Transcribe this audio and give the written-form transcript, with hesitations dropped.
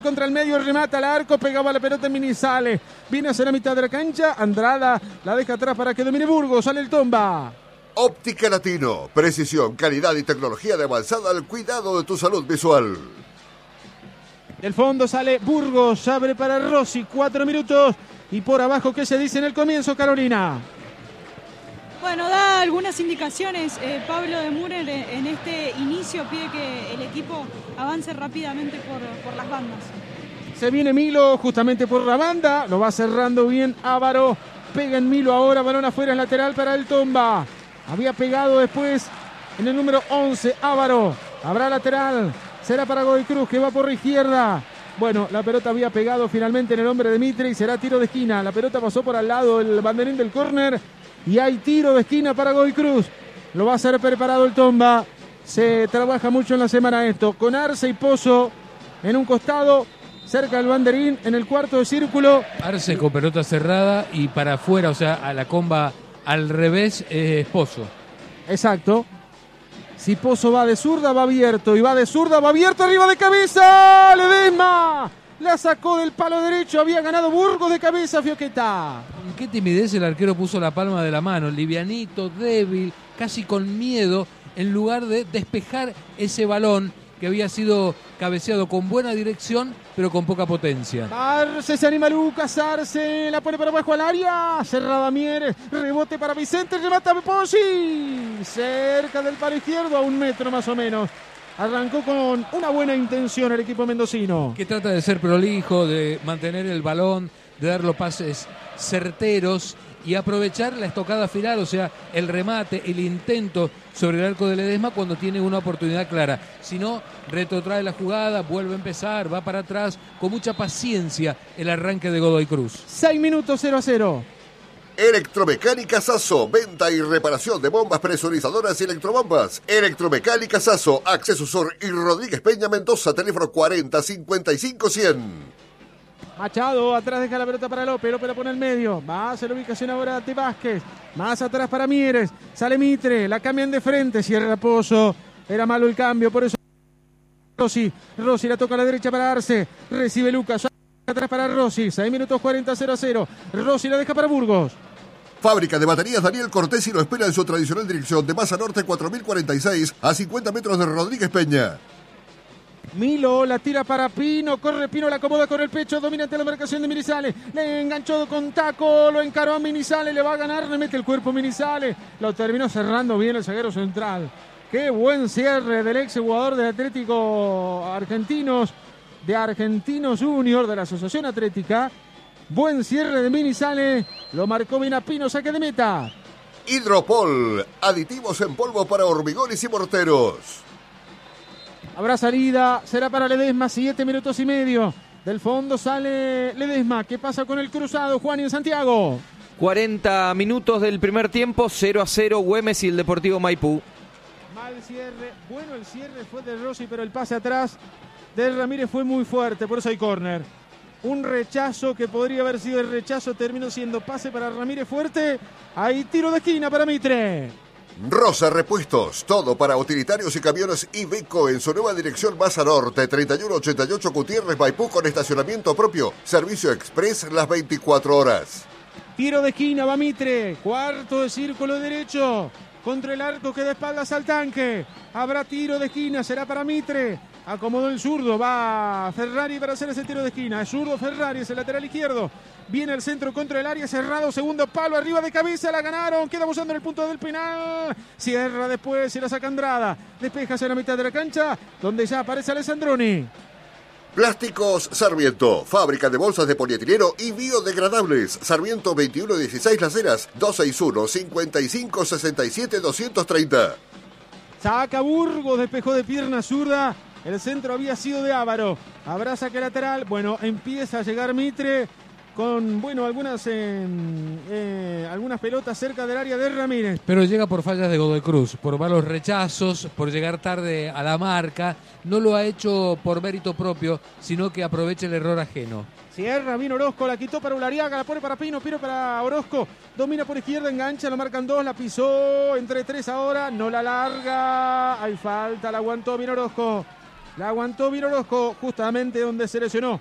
Contra el medio, remata al arco, pegaba la pelota en Minizale. Viene hacia la mitad de la cancha, Andrada la deja atrás para que domine Burgos, sale el Tomba. Óptica Latino, precisión, calidad y tecnología de avanzada al cuidado de tu salud visual. Del fondo sale Burgos, abre para Rossi, 4 minutos. Y por abajo, ¿qué se dice en el comienzo, Carolina? Bueno, da algunas indicaciones Pablo de Müller en este inicio, pide que el equipo avance rápidamente por las bandas. Se viene Milo justamente por la banda, lo va cerrando bien Ávaro, pega en Milo ahora, balón afuera, es lateral para el Tomba. Había pegado después en el número 11, Ávaro, habrá lateral, será para Godoy Cruz que va por la izquierda. Bueno, la pelota había pegado finalmente en el hombre de Mitre y será tiro de esquina. La pelota pasó por al lado el banderín del córner y hay tiro de esquina para Godoy Cruz. Lo va a hacer preparado el Tomba. Se trabaja mucho en la semana esto. Con Arce y Pozo en un costado, cerca del banderín, en el cuarto de círculo. Arce con pelota cerrada y para afuera, o sea, a la comba al revés es Pozo. Exacto. Si Pozo va de zurda, va abierto. Y va de zurda, va abierto, arriba de cabeza. Ledesma la sacó del palo derecho. Había ganado Burgos de cabeza, Fioqueta. Con qué timidez el arquero puso la palma de la mano. Livianito, débil, casi con miedo, en lugar de despejar ese balón que había sido cabeceado con buena dirección, pero con poca potencia. Arce, se anima Lucas, Arce, la pone para abajo al área, cerrada Mieres, rebote para Vicente, remata Pozzi, cerca del palo izquierdo, a 1 metro más o menos. Arrancó con una buena intención el equipo mendocino. Que trata de ser prolijo, de mantener el balón, de dar los pases certeros y aprovechar la estocada final, o sea, el remate, el intento sobre el arco de Ledesma cuando tiene una oportunidad clara. Si no, retrotrae la jugada, vuelve a empezar, va para atrás, con mucha paciencia el arranque de Godoy Cruz. 6 minutos 0-0. Electromecánica Sasso, venta y reparación de bombas presurizadoras y electrobombas. Electromecánica Sasso, Acceso Sur y Rodríguez Peña Mendoza, teléfono 40 55 100. Machado, atrás deja la pelota para López, López la pone al medio, va a hacer la ubicación ahora de Vázquez, más atrás para Mieres, sale Mitre, la cambian de frente, cierra Pozo, era malo el cambio, por eso Rossi la toca a la derecha para Arce, recibe Lucas, atrás para Rossi, 6 minutos 40, 0-0, Rossi la deja para Burgos. Fábrica de baterías Daniel Cortesi lo espera en su tradicional dirección de Masa Norte 4046 a 50 metros de Rodríguez Peña. Milo la tira para Pino, corre Pino, la acomoda con el pecho, dominante la marcación de Minizale, le enganchó con taco, lo encaró a Minizale, le va a ganar, le mete el cuerpo Minizale, lo terminó cerrando bien el zaguero central. Qué buen cierre del ex jugador del Atlético Argentinos, de Argentinos Junior, de la Asociación Atlética. Buen cierre de Minizale, lo marcó bien a Pino, saque de meta. Hidropol, aditivos en polvo para hormigones y morteros. Habrá salida, será para Ledesma, 7 minutos y medio. Del fondo sale Ledesma. ¿Qué pasa con el cruzado, Juan, y en Santiago? 40 minutos del primer tiempo, 0-0 Güemes y el Deportivo Maipú. Mal cierre, bueno el cierre fue de Rossi, pero el pase atrás de Ramírez fue muy fuerte, por eso hay córner. Un rechazo que podría haber sido el rechazo, terminó siendo pase para Ramírez fuerte. Hay tiro de esquina para Mitre. Rosa Repuestos, todo para utilitarios y camiones Iveco en su nueva dirección Masa Norte, 3188 Gutiérrez Maipú con estacionamiento propio, servicio express las 24 horas. Tiro de esquina, va Mitre, cuarto de círculo derecho, contra el arco que da espaldas al tanque. Habrá tiro de esquina, será para Mitre. Acomodó el zurdo, va Ferrari para hacer ese tiro de esquina. Es zurdo Ferrari, es el lateral izquierdo. Viene el centro contra el área, cerrado, segundo palo, arriba de cabeza, la ganaron. Queda buscando en el punto del penal. Cierra después y la saca Andrada. Despeja hacia la mitad de la cancha, donde ya aparece Alessandroni. Plásticos Sarmiento, fábrica de bolsas de polietileno y biodegradables. Sarmiento 2116 Las Heras, 261-5567-230. Saca Burgos, despejó de pierna zurda. El centro había sido de Ávaro. Habrá saque lateral. Bueno, empieza a llegar Mitre con, bueno, algunas pelotas cerca del área de Ramírez. Pero llega por fallas de Godoy Cruz, por malos rechazos, por llegar tarde a la marca. No lo ha hecho por mérito propio, sino que aprovecha el error ajeno. Cierra bien Orozco, la quitó para Ulariaga, la pone para Pino, Pino para Orozco. Domina por izquierda, engancha, lo marcan 2, la pisó entre 3 ahora, no la larga. Hay falta, la aguantó bien Orozco. La aguantó Vino Orozco justamente donde se lesionó